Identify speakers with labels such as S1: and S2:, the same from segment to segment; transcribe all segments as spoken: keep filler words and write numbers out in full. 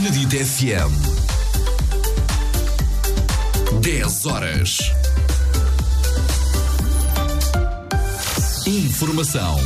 S1: Benedita F M. dez horas. Informação.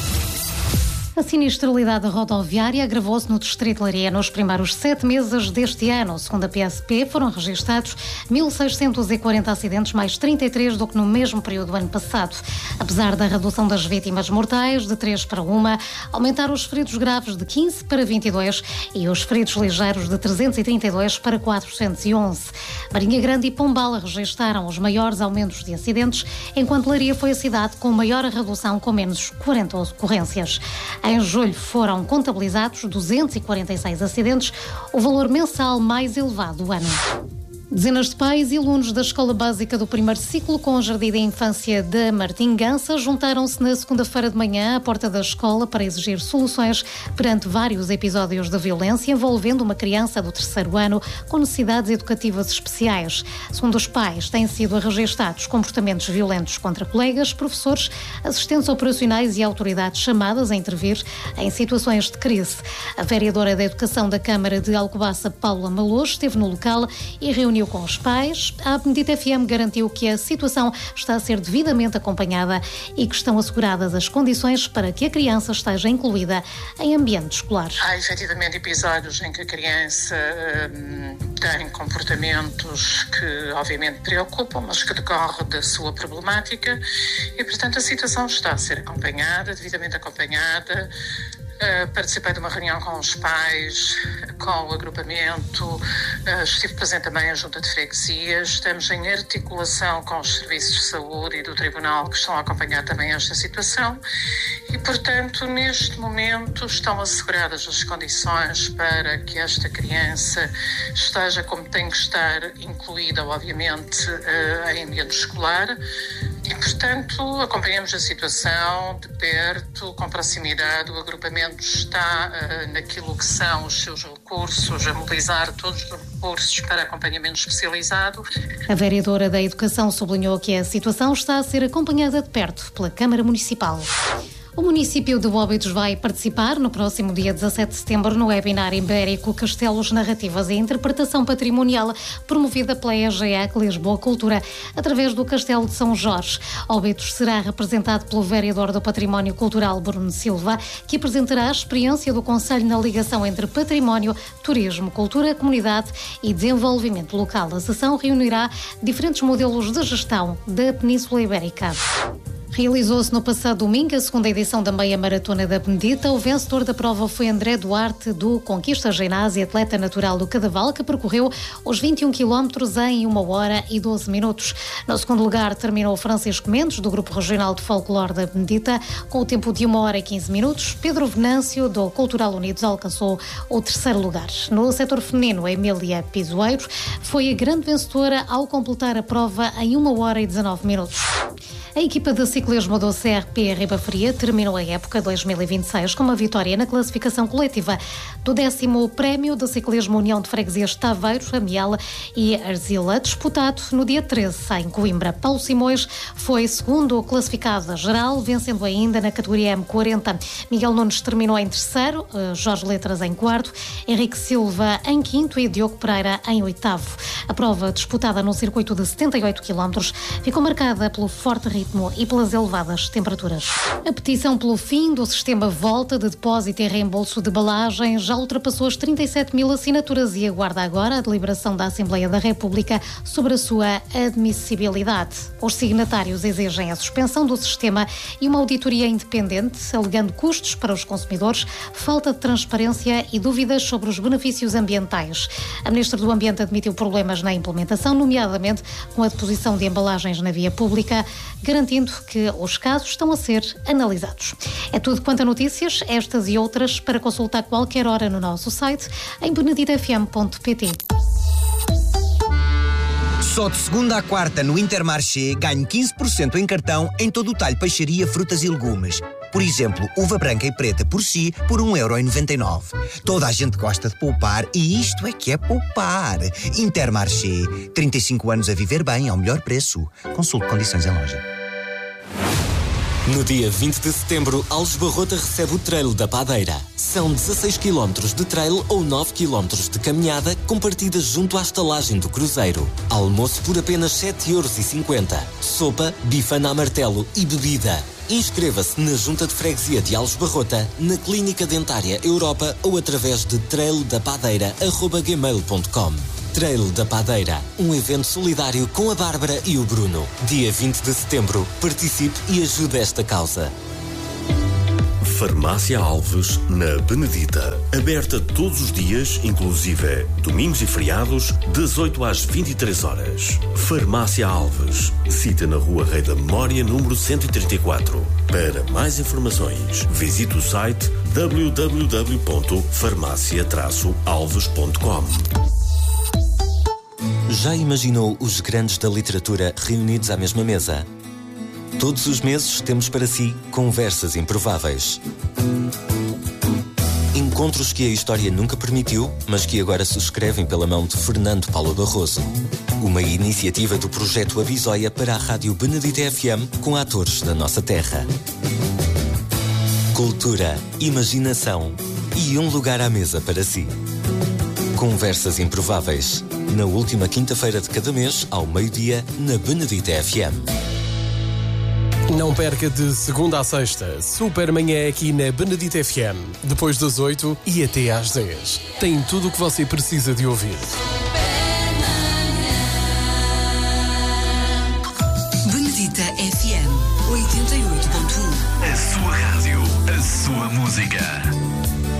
S2: A sinistralidade rodoviária agravou-se no Distrito de Leiria. Nos primeiros sete meses deste ano, segundo a P S P, foram registrados mil seiscentos e quarenta acidentes, mais trinta e três do que no mesmo período do ano passado. Apesar da redução das vítimas mortais de três para uma, aumentaram os feridos graves de quinze para vinte e dois e os feridos ligeiros de trezentos e trinta e dois para quatrocentos e onze. Marinha Grande e Pombala registaram os maiores aumentos de acidentes, enquanto Leiria foi a cidade com maior redução, com menos quarenta ocorrências. Em julho foram contabilizados duzentos e quarenta e seis acidentes, o valor mensal mais elevado do ano. Dezenas de pais e alunos da Escola Básica do Primeiro Ciclo com o Jardim da Infância de Martingança juntaram-se na segunda-feira de manhã à porta da escola para exigir soluções perante vários episódios de violência envolvendo uma criança do terceiro ano com necessidades educativas especiais. Segundo os pais, têm sido registados comportamentos violentos contra colegas, professores, assistentes operacionais e autoridades chamadas a intervir em situações de crise. A vereadora da Educação da Câmara de Alcobaça, Paula Malojo, esteve no local e reuniu com os pais. A Benedita F M garantiu que a situação está a ser devidamente acompanhada e que estão asseguradas as condições para que a criança esteja incluída em ambiente escolar.
S3: Há efetivamente episódios em que a criança hum, tem comportamentos que obviamente preocupam, mas que decorrem da sua problemática e, portanto, a situação está a ser acompanhada, devidamente acompanhada. Uh, participei de uma reunião com os pais, com o agrupamento, uh, estive presente também a Junta de Freguesias, estamos em articulação com os serviços de saúde e do Tribunal que estão a acompanhar também esta situação e, portanto, neste momento estão asseguradas as condições para que esta criança esteja como tem que estar, incluída, obviamente, uh, em ambiente escolar. E, portanto, acompanhamos a situação de perto, com proximidade. O agrupamento está uh, naquilo que são os seus recursos, a mobilizar todos os recursos para acompanhamento especializado.
S2: A vereadora da Educação sublinhou que a situação está a ser acompanhada de perto pela Câmara Municipal. O município de Óbidos vai participar no próximo dia dezassete de setembro no webinar ibérico Castelos, Narrativas e Interpretação Patrimonial, promovida pela E G E C Lisboa Cultura, através do Castelo de São Jorge. Óbidos será representado pelo vereador do Património Cultural, Bruno Silva, que apresentará a experiência do Conselho na ligação entre património, turismo, cultura, comunidade e desenvolvimento local. A sessão reunirá diferentes modelos de gestão da Península Ibérica. Realizou-se no passado domingo a segunda edição da Meia Maratona da Benedita. O vencedor da prova foi André Duarte, do Conquista Ginásio, atleta natural do Cadaval, que percorreu os vinte e um quilómetros em uma hora e doze minutos. No segundo lugar terminou Francisco Mendes, do Grupo Regional de Folclore da Benedita, com o tempo de uma hora e quinze minutos. Pedro Venâncio, do Cultural Unidos, alcançou o terceiro lugar. No setor feminino, a Emília Pisoeiro foi a grande vencedora ao completar a prova em uma hora e dezanove minutos. A equipa de ciclismo do C R P Ribafaria terminou a época dois mil e vinte e seis com uma vitória na classificação coletiva do décimo Prémio de Ciclismo União de Freguesias de Taveiro, Amiel e Arzila, disputado no dia treze em Coimbra. Paulo Simões foi segundo classificado geral, vencendo ainda na categoria M quarenta. Miguel Nunes terminou em terceiro, Jorge Letras em quarto, Henrique Silva em quinto e Diogo Pereira em oitavo. A prova, disputada num circuito de setenta e oito quilómetros, ficou marcada pelo forte ritmo e pelas elevadas temperaturas. A petição pelo fim do sistema Volta de depósito e reembolso de embalagens já ultrapassou as trinta e sete mil assinaturas e aguarda agora a deliberação da Assembleia da República sobre a sua admissibilidade. Os signatários exigem a suspensão do sistema e uma auditoria independente, alegando custos para os consumidores, falta de transparência e dúvidas sobre os benefícios ambientais. A Ministra do Ambiente admitiu problemas na implementação, nomeadamente com a deposição de embalagens na via pública, garantindo que os casos estão a ser analisados. É tudo quanto a notícias, estas e outras, para consultar a qualquer hora no nosso site em benedita f m ponto p t.
S4: Só de segunda à quarta no Intermarché ganho quinze por cento em cartão em todo o talho peixaria, frutas e legumes. Por exemplo, uva branca e preta por si por um euro e noventa e nove. Toda a gente gosta de poupar e isto é que é poupar. Intermarché, trinta e cinco anos a viver bem ao melhor preço. Consulte condições em loja.
S5: No dia vinte de setembro, Alves Barrota recebe o Trail da Padeira. São dezasseis quilómetros de trail ou nove quilómetros de caminhada com partidas junto à estalagem do cruzeiro. Almoço por apenas sete euros e cinquenta. Sopa, bifana a martelo e bebida. Inscreva-se na Junta de Freguesia de Alves Barrota, na Clínica Dentária Europa ou através de trail da padeira arroba gmail ponto com. Trail da Padeira, um evento solidário com a Bárbara e o Bruno. Dia vinte de setembro, participe e ajude esta causa.
S6: Farmácia Alves, na Benedita. Aberta todos os dias, inclusive domingos e feriados, das oito às vinte e três horas. Farmácia Alves. Cita na Rua Rei da Memória, número cento e trinta e quatro. Para mais informações, visite o site w w w ponto farmácia traço alves ponto com.
S5: Já imaginou os grandes da literatura reunidos à mesma mesa? Todos os meses temos para si conversas improváveis. Encontros que a história nunca permitiu, mas que agora se escrevem pela mão de Fernando Paulo Barroso. Uma iniciativa do projeto Abisóia para a Rádio Benedita F M com atores da nossa terra. Cultura, imaginação e um lugar à mesa para si. Conversas improváveis. Na última quinta-feira de cada mês, ao meio-dia, na Benedita F M.
S7: Não perca de segunda a sexta, Super Manhã aqui na Benedita F M. Depois das oito e até às dez. Tem tudo o que você precisa de ouvir.
S8: Benedita F M oitenta e oito ponto um.
S1: A sua rádio, a sua música.